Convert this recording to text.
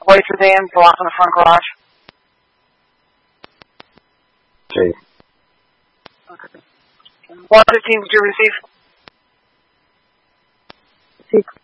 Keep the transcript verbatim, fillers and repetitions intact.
away through the end, go off in the front garage. Okay. Okay. one fifteen, did you receive? six